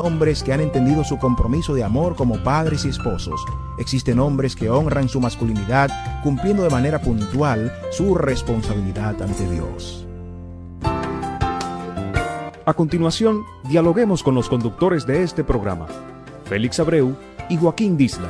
hombres que han entendido su compromiso de amor como padres y esposos. Existen hombres que honran su masculinidad, cumpliendo de manera puntual su responsabilidad ante Dios. A continuación, dialoguemos con los conductores de este programa, Félix Abreu y Joaquín Disla.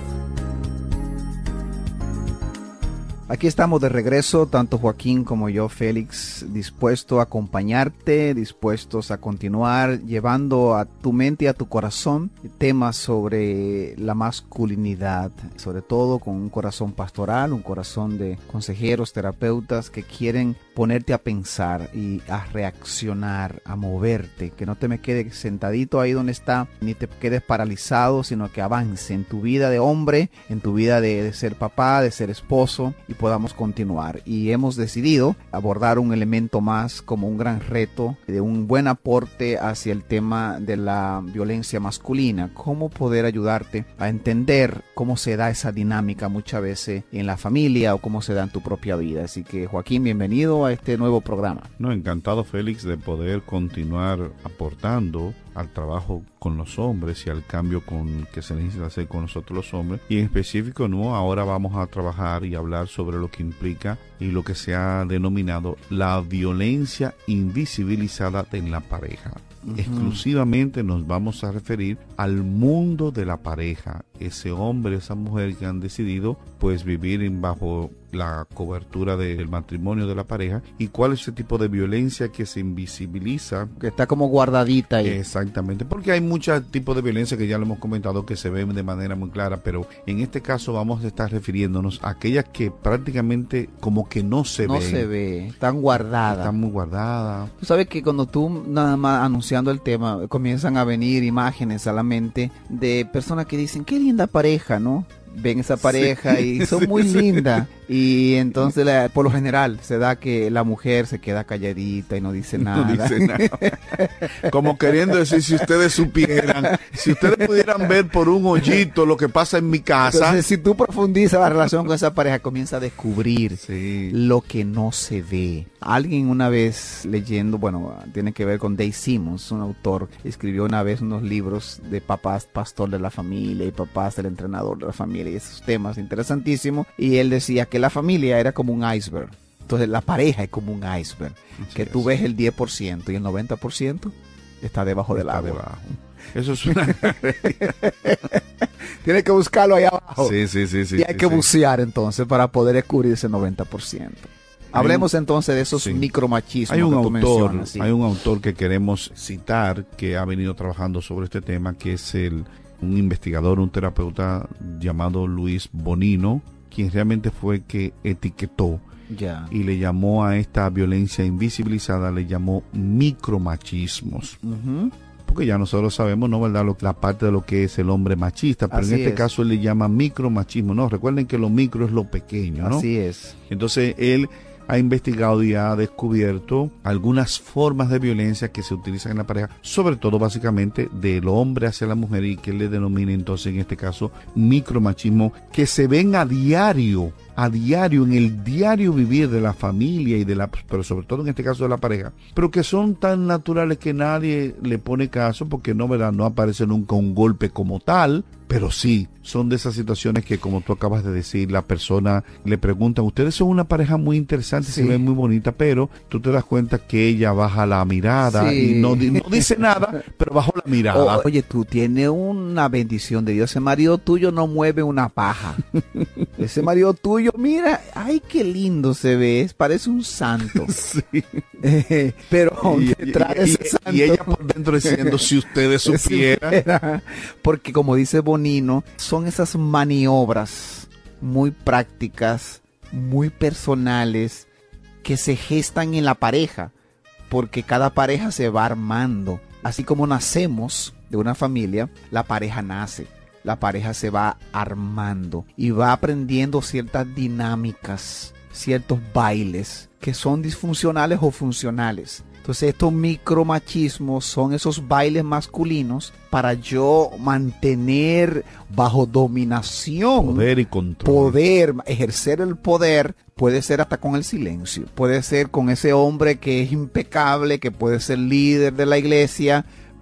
Aquí estamos de regreso, tanto Joaquín como yo, Félix, dispuestos a acompañarte, dispuestos a continuar llevando a tu mente y a tu corazón temas sobre la masculinidad, sobre todo con un corazón pastoral, un corazón de consejeros, terapeutas que quieren ponerte a pensar y a reaccionar, a moverte, que no te me quedes sentadito ahí donde está, ni te quedes paralizado, sino que avance en tu vida de hombre, en tu vida de ser papá, de ser esposo, y podamos continuar. Y hemos decidido abordar un elemento más como un gran reto, de un buen aporte hacia el tema de la violencia masculina, cómo poder ayudarte a entender cómo se da esa dinámica muchas veces en la familia o cómo se da en tu propia vida. Así que Joaquín, bienvenido a este nuevo programa. No, encantado, Félix, de poder continuar aportando al trabajo con los hombres y al cambio que se necesita hacer con nosotros los hombres. Y en específico, no, ahora vamos a trabajar y hablar sobre lo que implica y lo que se ha denominado la violencia invisibilizada en la pareja. Exclusivamente nos vamos a referir al mundo de la pareja, ese hombre, esa mujer que han decidido pues vivir bajo la cobertura del matrimonio de la pareja, y cuál es ese tipo de violencia que se invisibiliza, que está como guardadita ahí. Exactamente, porque hay muchos tipos de violencia que ya lo hemos comentado que se ven de manera muy clara, pero en este caso vamos a estar refiriéndonos a aquellas que prácticamente como que no se ve, están guardadas. Están muy guardadas. Tú sabes que cuando tú nada más anunciando el tema, comienzan a venir imágenes a la mente de personas que dicen, qué linda pareja, ¿no? Ven esa pareja y son muy lindas. Y entonces por lo general se da que la mujer se queda calladita y no dice nada. No dice nada. Como queriendo decir, si ustedes supieran, si ustedes pudieran ver por un hoyito lo que pasa en mi casa. Entonces, si tú profundizas la relación con esa pareja, comienza a descubrir sí, lo que no se ve. Alguien una vez leyendo, bueno, tiene que ver con Dave Simmons, un autor, escribió una vez unos libros de papás pastor de la familia y papás del entrenador de la familia y esos temas interesantísimos, y él decía que la familia era como un iceberg. Entonces la pareja es como un iceberg, que tú ves el 10% y el 90% está debajo del agua. Debajo. Eso es una... Tienes que buscarlo ahí abajo. Sí. Y hay que bucear entonces para poder descubrir ese 90%. Hablemos entonces de esos micromachismos. Hay un autor que queremos citar que ha venido trabajando sobre este tema, que es un investigador, un terapeuta llamado Luis Bonino, quien realmente fue que etiquetó y le llamó a esta violencia invisibilizada, le llamó micromachismos. Porque ya nosotros sabemos, ¿no, verdad?, la parte de lo que es el hombre machista, pero en este caso él le llama micromachismo. No, recuerden que lo micro es lo pequeño, ¿no? Así es. Entonces él ha investigado y ha descubierto algunas formas de violencia que se utilizan en la pareja, sobre todo básicamente del hombre hacia la mujer, y que él le denomina entonces en este caso micromachismo, que se ven a diario en el diario vivir de la familia y pero sobre todo en este caso de la pareja, pero que son tan naturales que nadie le pone caso, porque no, ¿verdad?, no aparece nunca un golpe como tal, pero sí, son de esas situaciones que, como tú acabas de decir, la persona le pregunta, ustedes son una pareja muy interesante, se ven muy bonita, pero tú te das cuenta que ella baja la mirada y no dice nada, pero bajó la mirada. Oye, tú tienes una bendición de Dios, ese marido tuyo no mueve una paja. Ese marido tuyo, mira, ay, qué lindo se ve, parece un santo. Sí. Pero detrás de ese santo, y ella por dentro diciendo, si ustedes supieran. Porque como dice Bonino, son esas maniobras muy prácticas, muy personales, que se gestan en la pareja, porque cada pareja se va armando. Así como nacemos de una familia, la pareja nace. La pareja se va armando y va aprendiendo ciertas dinámicas, ciertos bailes que son disfuncionales o funcionales. Entonces estos micromachismos son esos bailes masculinos para yo mantener bajo dominación, poder y control. Poder, ejercer el poder. Puede ser hasta con el silencio, puede ser con ese hombre que es impecable, que puede ser líder de la iglesia,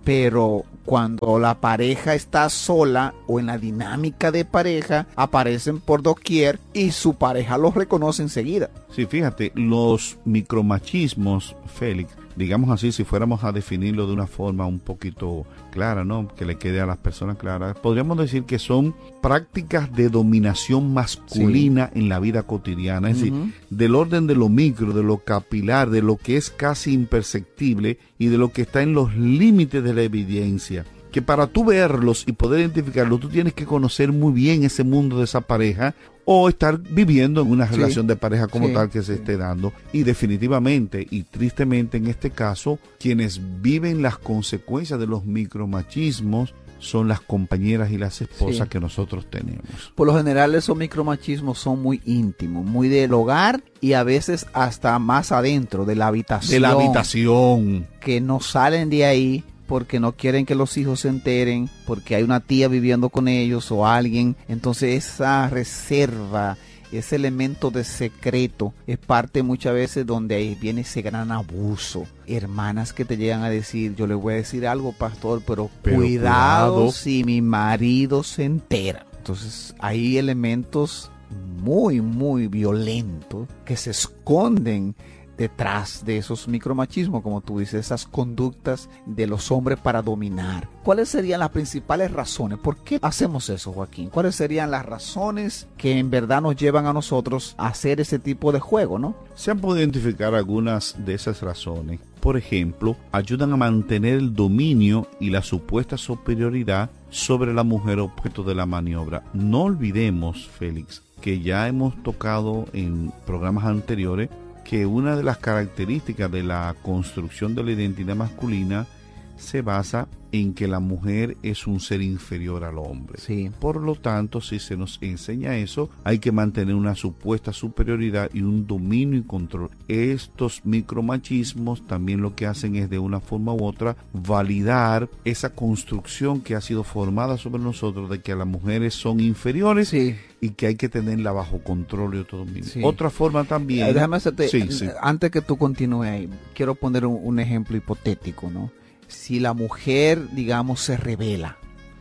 pero cuando la pareja está sola o en la dinámica de pareja, aparecen por doquier y su pareja los reconoce enseguida. Sí, fíjate, los micromachismos, Félix, digamos así, si fuéramos a definirlo de una forma un poquito clara, ¿no? Que le quede a las personas claras, podríamos decir que son prácticas de dominación masculina en la vida cotidiana, es decir, del orden de lo micro, de lo capilar, de lo que es casi imperceptible y de lo que está en los límites de la evidencia. Que para tú verlos y poder identificarlos, tú tienes que conocer muy bien ese mundo de esa pareja o estar viviendo en una relación de pareja como tal que se esté dando. Y definitivamente y tristemente en este caso, quienes viven las consecuencias de los micromachismos son las compañeras y las esposas que nosotros tenemos. Por lo general esos micromachismos son muy íntimos, muy del hogar y a veces hasta más adentro de la habitación. De la habitación. Que no salen de ahí porque no quieren que los hijos se enteren, porque hay una tía viviendo con ellos o alguien. Entonces esa reserva, ese elemento de secreto es parte muchas veces donde ahí viene ese gran abuso. Hermanas que te llegan a decir, yo le voy a decir algo, pastor, pero cuidado si mi marido se entera. Entonces hay elementos muy, muy violentos que se esconden detrás de esos micromachismos, como tú dices, esas conductas de los hombres para dominar. ¿Cuáles serían las principales razones? ¿Por qué hacemos eso, Joaquín? ¿Cuáles serían las razones que en verdad nos llevan a nosotros a hacer ese tipo de juego, no? Se han podido identificar algunas de esas razones. Por ejemplo, ayudan a mantener el dominio y la supuesta superioridad sobre la mujer objeto de la maniobra. No olvidemos, Félix, que ya hemos tocado en programas anteriores que una de las características de la construcción de la identidad masculina se basa en que la mujer es un ser inferior al hombre. Sí. Por lo tanto, si se nos enseña eso, hay que mantener una supuesta superioridad y un dominio y control. Estos micromachismos también lo que hacen es de una forma u otra validar esa construcción que ha sido formada sobre nosotros de que las mujeres son inferiores y que hay que tenerla bajo control y otro dominio. Sí. Otra forma también... Déjame hacerte, antes que tú continúes ahí, quiero poner un ejemplo hipotético, ¿no? Si la mujer, digamos, se revela,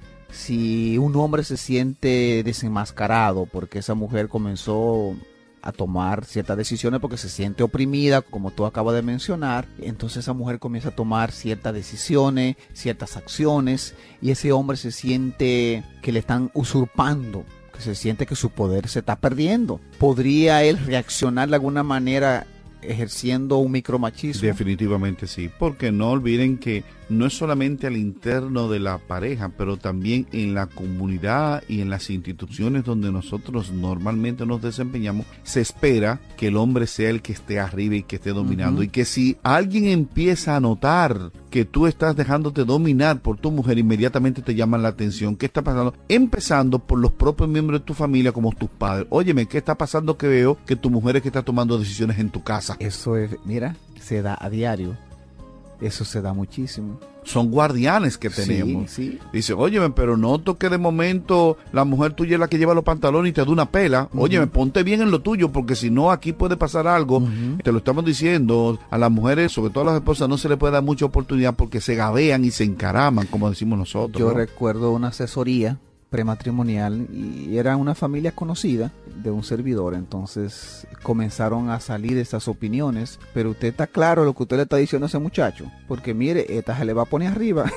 si un hombre se siente desenmascarado porque esa mujer comenzó a tomar ciertas decisiones porque se siente oprimida, como tú acabas de mencionar, entonces esa mujer comienza a tomar ciertas decisiones, ciertas acciones, y ese hombre se siente que le están usurpando, que se siente que su poder se está perdiendo. ¿Podría él reaccionar de alguna manera ejerciendo un micromachismo? Definitivamente sí, porque no olviden que no es solamente al interno de la pareja, pero también en la comunidad y en las instituciones donde nosotros normalmente nos desempeñamos, se espera que el hombre sea el que esté arriba y que esté dominando, y que si alguien empieza a notar que tú estás dejándote dominar por tu mujer, inmediatamente te llaman la atención. ¿Qué está pasando? Empezando por los propios miembros de tu familia, como tus padres. Óyeme, ¿qué está pasando que veo que tu mujer es que está tomando decisiones en tu casa? Eso es, mira, se da a diario. Eso se da muchísimo. Son guardianes que tenemos. Sí. Dice, óyeme, pero noto que de momento la mujer tuya es la que lleva los pantalones y te da una pela. Óyeme, ponte bien en lo tuyo, porque si no aquí puede pasar algo. Te lo estamos diciendo, a las mujeres, sobre todo a las esposas, no se les puede dar mucha oportunidad porque se gabean y se encaraman, como decimos nosotros. Yo recuerdo una asesoría prematrimonial y era una familia conocida de un servidor, entonces comenzaron a salir esas opiniones, pero usted está claro lo que usted le está diciendo a ese muchacho, porque mire, esta se le va a poner arriba.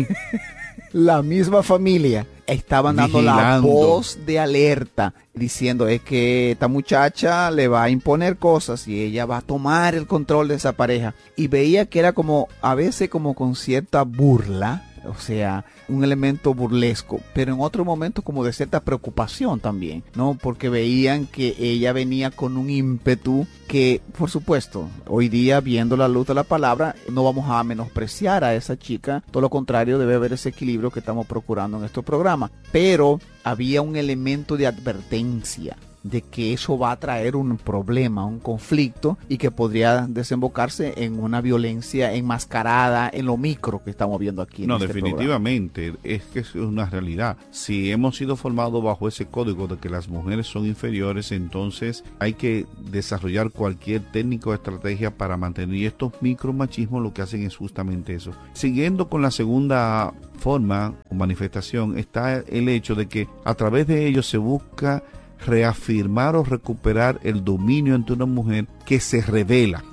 La misma familia estaban dando la voz de alerta, diciendo es que esta muchacha le va a imponer cosas y ella va a tomar el control de esa pareja, y veía que era como a veces como con cierta burla, o sea, un elemento burlesco, pero en otro momento como de cierta preocupación también, ¿no? Porque veían que ella venía con un ímpetu que, por supuesto, hoy día, viendo la luz de la palabra, no vamos a menospreciar a esa chica, todo lo contrario, debe haber ese equilibrio que estamos procurando en estos programas, pero había un elemento de advertencia de que eso va a traer un problema, un conflicto, y que podría desembocarse en una violencia enmascarada en lo micro que estamos viendo aquí. No, en este definitivamente, programa. Es que es una realidad. Si hemos sido formados bajo ese código de que las mujeres son inferiores, entonces hay que desarrollar cualquier técnica o estrategia para mantener. Y estos micromachismos lo que hacen es justamente eso. Siguiendo con la segunda forma o manifestación, está el hecho de que a través de ellos se busca reafirmar o recuperar el dominio ante una mujer que se revela,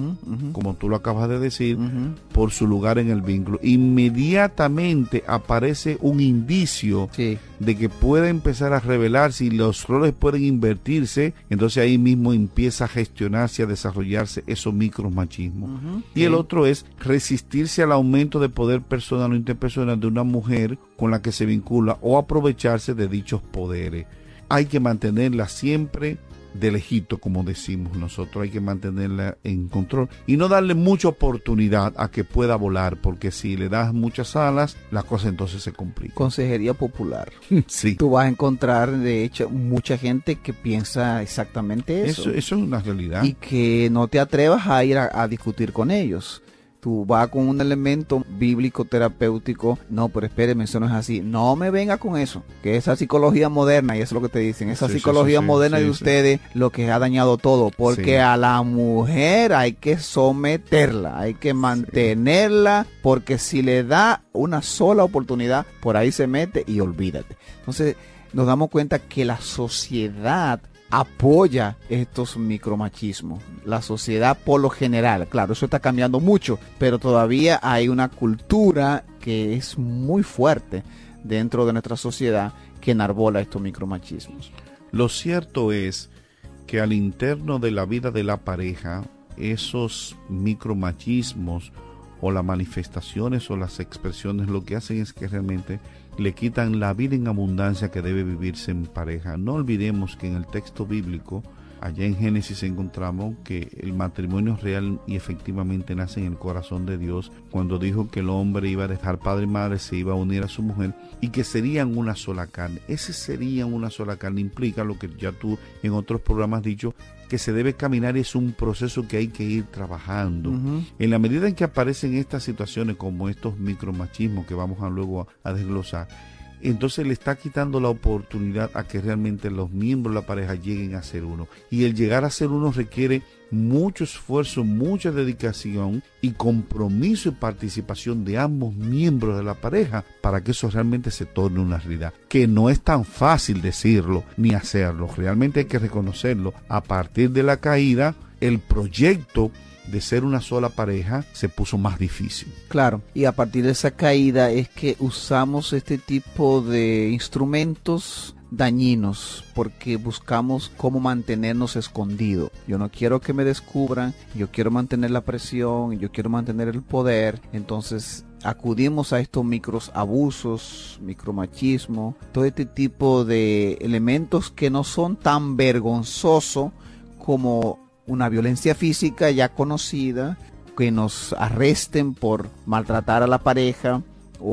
como tú lo acabas de decir, por su lugar en el vínculo. Inmediatamente aparece un indicio de que puede empezar a revelarse y los roles pueden invertirse, entonces ahí mismo empieza a gestionarse, a desarrollarse esos micromachismos. Y el otro es resistirse al aumento de poder personal o interpersonal de una mujer con la que se vincula o aprovecharse de dichos poderes. Hay que mantenerla siempre de lejito, como decimos nosotros, hay que mantenerla en control y no darle mucha oportunidad a que pueda volar, porque si le das muchas alas, la cosa entonces se complica. Consejería popular. Sí. Tú vas a encontrar, de hecho, mucha gente que piensa exactamente eso. Eso es una realidad. Y que no te atrevas a ir a discutir con ellos. Tú vas con un elemento bíblico terapéutico, no, pero espéreme, eso no es así. No me venga con eso, que esa psicología moderna, y eso es lo que te dicen, esa psicología moderna de ustedes, lo que ha dañado todo, porque a la mujer hay que someterla, hay que mantenerla, porque si le da una sola oportunidad, por ahí se mete y olvídate. Entonces nos damos cuenta que la sociedad apoya estos micromachismos. La sociedad por lo general, claro, eso está cambiando mucho, pero todavía hay una cultura que es muy fuerte dentro de nuestra sociedad que enarbola estos micromachismos. Lo cierto es que al interno de la vida de la pareja, esos micromachismos o las manifestaciones o las expresiones lo que hacen es que realmente le quitan la vida en abundancia que debe vivirse en pareja. No olvidemos que en el texto bíblico, allá en Génesis, encontramos que el matrimonio real y efectivamente nace en el corazón de Dios, cuando dijo que el hombre iba a dejar padre y madre, se iba a unir a su mujer y que serían una sola carne. Ese serían una sola carne implica lo que ya tú en otros programas has dicho, que se debe caminar y es un proceso que hay que ir trabajando. En la medida en que aparecen estas situaciones como estos micromachismos que vamos a luego a desglosar, entonces le está quitando la oportunidad a que realmente los miembros de la pareja lleguen a ser uno. Y el llegar a ser uno requiere mucho esfuerzo, mucha dedicación y compromiso y participación de ambos miembros de la pareja para que eso realmente se torne una realidad. Que no es tan fácil decirlo ni hacerlo. Realmente hay que reconocerlo. A partir de la caída, el proyecto de ser una sola pareja se puso más difícil. Claro, y a partir de esa caída es que usamos este tipo de instrumentos dañinos porque buscamos cómo mantenernos escondidos. Yo no quiero que me descubran, yo quiero mantener la presión, yo quiero mantener el poder. Entonces acudimos a estos micros abusos, micromachismo, todo este tipo de elementos que no son tan vergonzosos como una violencia física ya conocida, que nos arresten por maltratar a la pareja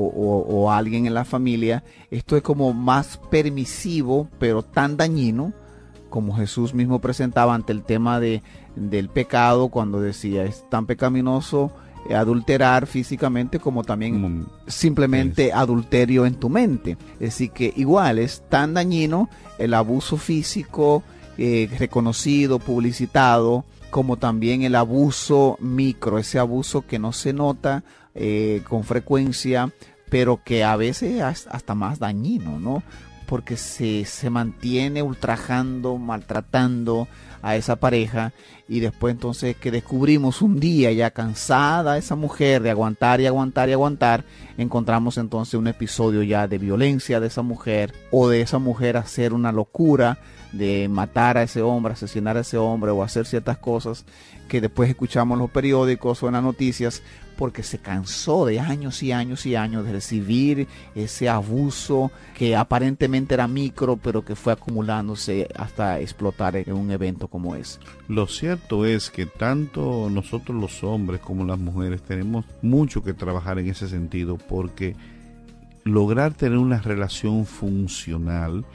o a alguien en la familia. Esto es como más permisivo, pero tan dañino, como Jesús mismo presentaba ante el tema del pecado, cuando decía, es tan pecaminoso adulterar físicamente como también simplemente adulterio en tu mente. Es decir, que igual es tan dañino el abuso físico, reconocido, publicitado, como también el abuso micro, ese abuso que no se nota con frecuencia, pero que a veces es hasta más dañino, ¿no? Porque se mantiene ultrajando, maltratando a esa pareja, y después entonces que descubrimos un día ya cansada esa mujer de aguantar y aguantar y aguantar, encontramos entonces un episodio ya de violencia de esa mujer, o de esa mujer hacer una locura de matar a ese hombre, asesinar a ese hombre o hacer ciertas cosas que después escuchamos en los periódicos o en las noticias, porque se cansó de años y años y años de recibir ese abuso que aparentemente era micro, pero que fue acumulándose hasta explotar en un evento como ese. Lo cierto es que tanto nosotros los hombres como las mujeres tenemos mucho que trabajar en ese sentido, porque lograr tener una relación funcional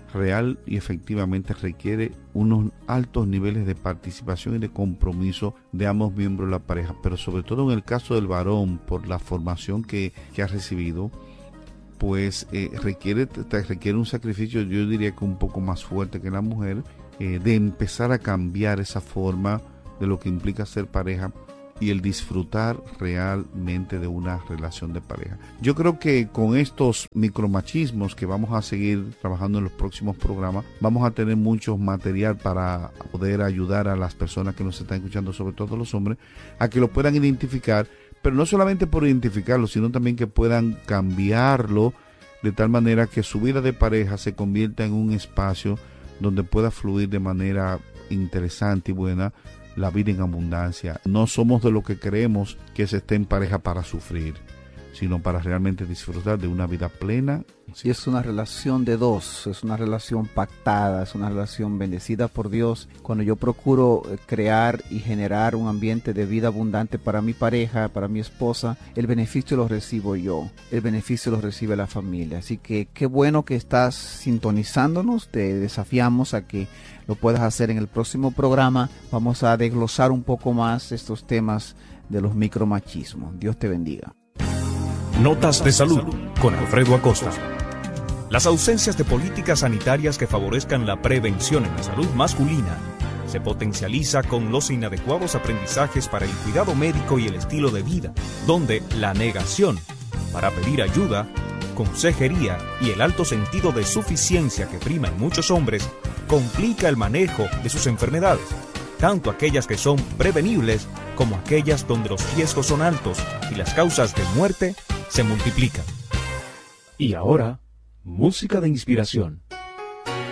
real y efectivamente requiere unos altos niveles de participación y de compromiso de ambos miembros de la pareja, pero sobre todo en el caso del varón, por la formación que ha recibido, pues requiere un sacrificio, yo diría que un poco más fuerte que la mujer, de empezar a cambiar esa forma de lo que implica ser pareja y el disfrutar realmente de una relación de pareja. Yo creo que con estos micromachismos que vamos a seguir trabajando en los próximos programas, vamos a tener mucho material para poder ayudar a las personas que nos están escuchando, sobre todo los hombres, a que lo puedan identificar, pero no solamente por identificarlo, sino también que puedan cambiarlo de tal manera que su vida de pareja se convierta en un espacio donde pueda fluir de manera interesante y buena la vida en abundancia. No somos de lo que creemos que se esté en pareja para sufrir, sino para realmente disfrutar de una vida plena. Y es una relación de dos, es una relación pactada, es una relación bendecida por Dios. Cuando yo procuro crear y generar un ambiente de vida abundante para mi pareja, para mi esposa, el beneficio lo recibo yo, el beneficio lo recibe la familia. Así que qué bueno que estás sintonizándonos, te desafiamos a que lo puedas hacer en el próximo programa. Vamos a desglosar un poco más estos temas de los micromachismos. Dios te bendiga. Notas de salud con Alfredo Acosta. Las ausencias de políticas sanitarias que favorezcan la prevención en la salud masculina se potencializa con los inadecuados aprendizajes para el cuidado médico y el estilo de vida, donde la negación para pedir ayuda, consejería y el alto sentido de suficiencia que prima en muchos hombres complica el manejo de sus enfermedades, tanto aquellas que son prevenibles como aquellas donde los riesgos son altos y las causas de muerte se multiplican. Y ahora, música de inspiración.